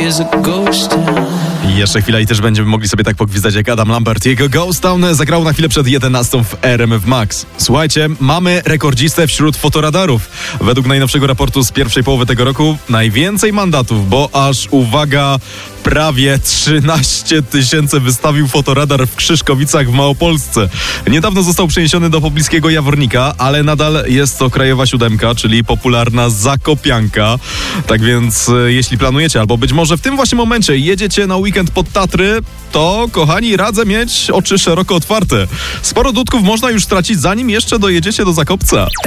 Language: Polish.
is a ghost town. I jeszcze chwila i też będziemy mogli sobie tak pogwizdać jak Adam Lambert. Jego Ghost Town zagrał na chwilę przed 11 w RMF Max. Słuchajcie, mamy rekordzistę wśród fotoradarów. Według najnowszego raportu z pierwszej połowy tego roku najwięcej mandatów, bo aż, uwaga, prawie 13 000 wystawił fotoradar w Krzyszkowicach w Małopolsce. Niedawno został przeniesiony do pobliskiego Jawornika, ale nadal jest to krajowa 7, czyli popularna Zakopianka. Tak więc jeśli planujecie, albo być może w tym właśnie momencie jedziecie na weekend pod Tatry, to kochani, radzę mieć oczy szeroko otwarte. Sporo dudków można już stracić, zanim jeszcze dojedziecie do Zakopca.